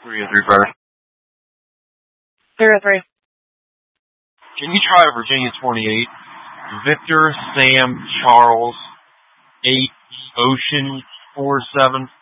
303 first. 303. Can you try Virginia 28? Victor Sam Charles 8 Ocean 47.